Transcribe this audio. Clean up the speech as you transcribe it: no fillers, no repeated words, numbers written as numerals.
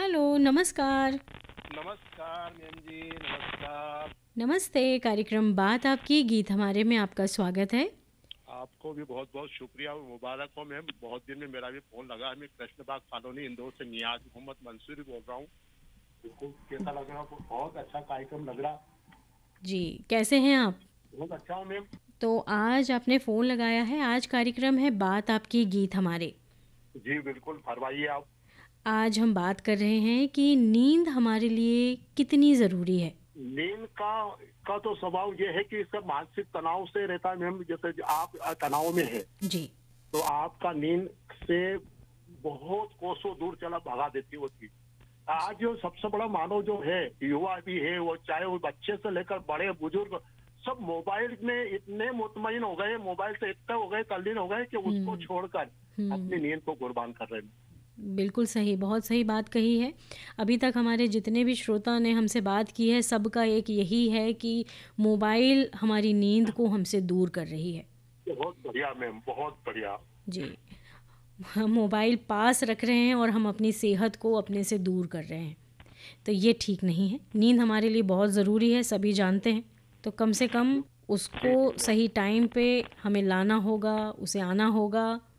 Hello, नमस्कार। नमस्कार ma'am जी, नमस्कार। नमस्ते, कार्यक्रम बात आपकी गीत हमारे में आपका स्वागत है। आपको भी बहुत-बहुत शुक्रिया और मुबारक हो मैम। बहुत दिन में मेरा भी फ़ोन लगा है। मैं कृष्णबाग कॉलोनी इंदौर से नियाज़ मोहम्मद मंसूरी बोल रहा हूँ। बिल्कुल, कैसा लग रहा है? बहुत अच्छा कार्यक्रम लग रहा। जी, कैसे हैं आप? बहुत अच्छा हूँ मैम। तो आज आपने फ़ोन लगाया है, आज कार्यक्रम है बात आपकी गीत हमारे। जी, बिल्कुल, फरमाइए आप। आज हम बात कर रहे हैं कि नींद हमारे लिए कितनी ज़रूरी है। नींद का तो स्वभाव ये है कि इसका मानसिक तनाव से रहता है मैम। जैसे आप तनाव में है, जी, तो आपका नींद से बहुत कोसों दूर चला भगा देती वो चीज़। आज जो सबसे बड़ा मानव जो है, युवा भी है, वो चाहे वो बच्चे से लेकर बड़े बुजुर्ग, सब मोबाइल में इतने मुतमईन हो गए, मोबाइल से इतने हो गए, तल्लीन हो गए कि उसको हुँ, छोड़कर अपनी हुँ। नींद को कुर्बान कर रहे हैं। बिल्कुल सही, बहुत सही बात कही है। अभी तक हमारे जितने भी श्रोता ने हमसे बात की है, सबका एक यही है कि मोबाइल हमारी नींद को हमसे दूर कर रही है। बहुत बढ़िया मैम, बहुत बढ़िया। जी। हम मोबाइल पास रख रहे हैं और हम अपनी सेहत को अपने से दूर कर रहे हैं, तो ये ठीक नहीं है। नींद हमारे लिए बहुत ज़रूरी है, सभी जानते हैं। तो कम से कम जी उसको जी मैम। सही टाइम पे हमें लाना होगा, उसे आना होगा।